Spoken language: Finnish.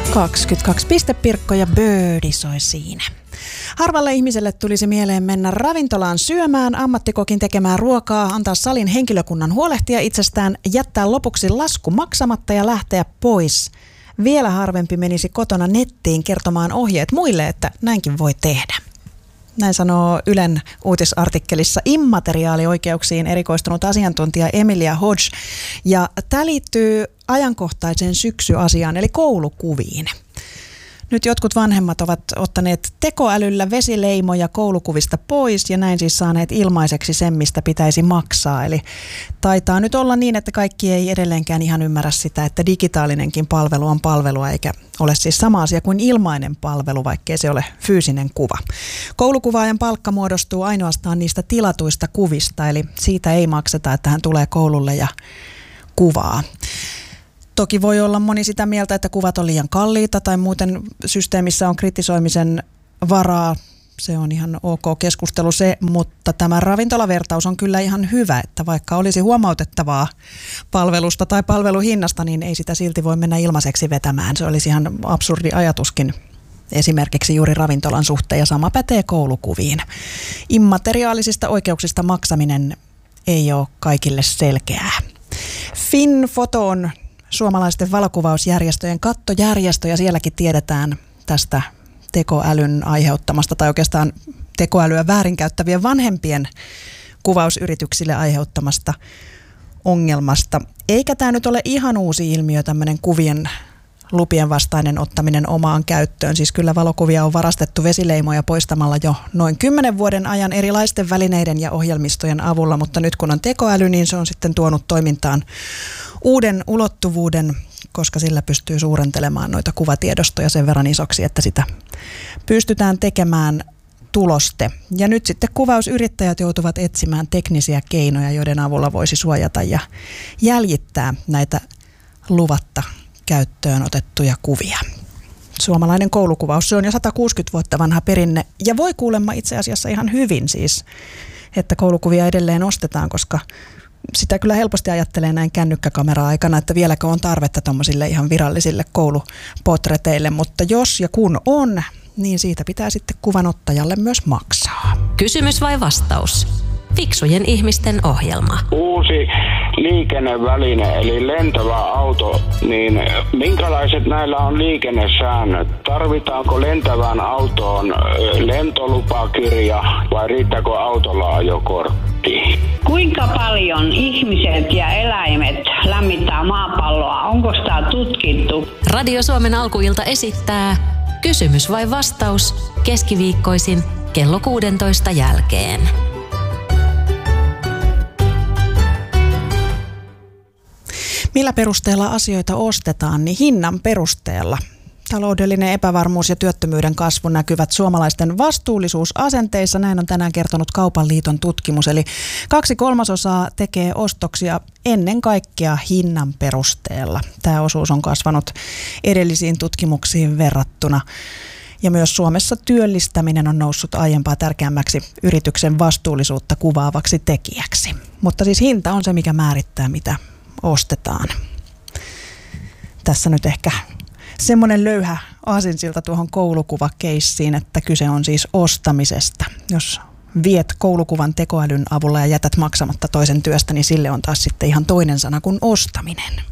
22 pistepirkko ja Birdie soi siinä. Harvalle ihmiselle tulisi mieleen mennä ravintolaan syömään, ammattikokin tekemään ruokaa, antaa salin henkilökunnan huolehtia itsestään, jättää lopuksi lasku maksamatta ja lähteä pois. Vielä harvempi menisi kotona nettiin kertomaan ohjeet muille, että näinkin voi tehdä. Näin sanoo Ylen uutisartikkelissa immateriaalioikeuksiin erikoistunut asiantuntija Emilia Hodge. Ja tämä liittyy ajankohtaiseen syksyasiaan eli koulukuviin. Nyt jotkut vanhemmat ovat ottaneet tekoälyllä vesileimoja koulukuvista pois ja näin siis saaneet ilmaiseksi sen, mistä pitäisi maksaa. Eli taitaa nyt olla niin, että kaikki ei edelleenkään ihan ymmärrä sitä, että digitaalinenkin palvelu on palvelua eikä ole siis sama asia kuin ilmainen palvelu, vaikkei se ole fyysinen kuva. Koulukuvaajan palkka muodostuu ainoastaan niistä tilatuista kuvista, eli siitä ei makseta, että hän tulee koululle ja kuvaa. Toki voi olla moni sitä mieltä, että kuvat on liian kalliita tai muuten systeemissä on kritisoimisen varaa. Se on ihan ok keskustelu se, mutta tämä ravintolavertaus on kyllä ihan hyvä, että vaikka olisi huomautettavaa palvelusta tai palveluhinnasta, niin ei sitä silti voi mennä ilmaiseksi vetämään. Se olisi ihan absurdi ajatuskin esimerkiksi juuri ravintolan suhteen ja sama pätee koulukuviin. Immateriaalisista oikeuksista maksaminen ei ole kaikille selkeää. Finfoto on suomalaisten valokuvausjärjestöjen kattojärjestö ja sielläkin tiedetään tästä tekoälyn aiheuttamasta tai oikeastaan tekoälyä väärinkäyttävien vanhempien kuvausyrityksille aiheuttamasta ongelmasta. Eikä tämä nyt ole ihan uusi ilmiö, tämmöinen kuvien lupien vastainen ottaminen omaan käyttöön. Siis kyllä valokuvia on varastettu vesileimoja poistamalla jo noin 10 vuoden ajan erilaisten välineiden ja ohjelmistojen avulla, mutta nyt kun on tekoäly, niin se on sitten tuonut toimintaan uuden ulottuvuuden, koska sillä pystyy suurentelemaan noita kuvatiedostoja sen verran isoksi, että sitä pystytään tekemään tuloste. Ja nyt sitten kuvausyrittäjät joutuvat etsimään teknisiä keinoja, joiden avulla voisi suojata ja jäljittää näitä luvatta käyttöön otettuja kuvia. Suomalainen koulukuvaus, se on jo 160 vuotta vanha perinne ja voi kuulemma itse asiassa ihan hyvin siis, että koulukuvia edelleen ostetaan, koska sitä kyllä helposti ajattelee näin kännykkäkamera-aikana, että vieläkö on tarvetta tuommoisille ihan virallisille koulupotreteille, mutta jos ja kun on, niin siitä pitää sitten kuvanottajalle myös maksaa. Kysymys vai vastaus? Fiksujen ihmisten ohjelma. Uusi liikenneväline eli lentävä auto, niin minkälaiset näillä on liikennesäännöt? Tarvitaanko lentävään autoon lentolupakirja vai riittääkö autolla ajokortti? Kuinka paljon ihmiset ja eläimet lämmittää maapalloa? Onko sitä tutkittu? Radio Suomen alkuilta esittää Kysymys vai vastaus keskiviikkoisin kello 16 jälkeen. Millä perusteella asioita ostetaan, niin hinnan perusteella. Taloudellinen epävarmuus ja työttömyyden kasvu näkyvät suomalaisten vastuullisuusasenteissa. Näin on tänään kertonut Kaupan liiton tutkimus. Eli 2/3 tekee ostoksia ennen kaikkea hinnan perusteella. Tämä osuus on kasvanut edellisiin tutkimuksiin verrattuna. Ja myös Suomessa työllistäminen on noussut aiempaa tärkeämmäksi yrityksen vastuullisuutta kuvaavaksi tekijäksi. Mutta siis hinta on se, mikä määrittää, mitä ostetaan. Tässä nyt ehkä semmoinen löyhä aasinsilta tuohon koulukuvakeissiin, että kyse on siis ostamisesta. Jos viet koulukuvan tekoälyn avulla ja jätät maksamatta toisen työstä, niin sille on taas sitten ihan toinen sana kuin ostaminen.